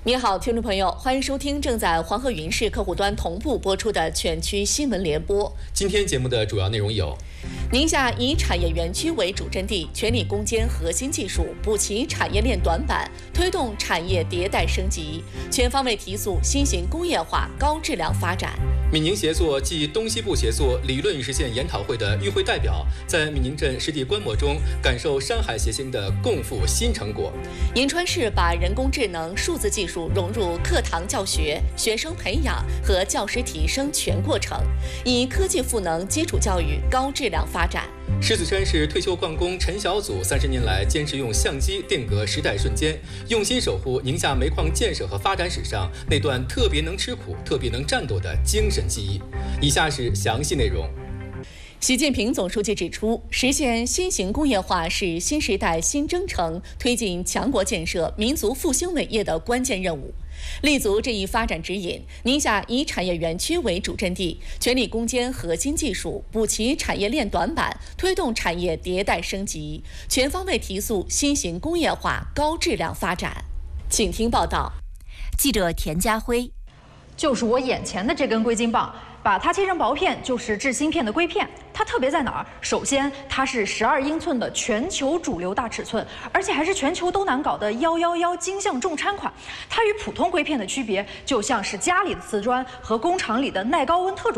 你好，听众朋友，欢迎收听正在黄河云市客户端同步播出的全区新闻联播。 今天节目的主要内容有： 宁夏以产业园区为主阵地，全力攻坚核心技术，补齐产业链短板，推动产业迭代升级，全方位提速新型工业化高质量发展。 闽宁协作暨东西部协作理论实践研讨会的与会代表在闽宁镇实地观摩中感受山海协兴的共赴新成果。 银川市把人工智能、数字技术融入课堂教学、学生培养和教师提升全过程，以科技赋能基础教育高质量发展。 狮子山市退休矿工陈小祖30年来坚持用相机定格时代瞬间，用心守护宁夏煤矿建设和发展史上那段特别能吃苦、特别能战斗的精神记忆。以下是详细内容。 习近平总书记指出，实现新型工业化是新时代新征程推进强国建设、民族复兴伟业的关键任务。立足这一发展指引，宁夏以产业园区为主阵地，全力攻坚核心技术，补齐产业链短板，推动产业迭代升级，全方位提速新型工业化高质量发展。请听报道。 记者田家辉。 就是我眼前的这根硅晶棒，把它切成薄片就是制芯片的硅片。它特别在哪儿？首先，它是12英寸的全球主流大尺寸，而且还是全球都难搞的111精项重掺款。它与普通硅片的区别，就像是家里的瓷砖和工厂里的耐高温特种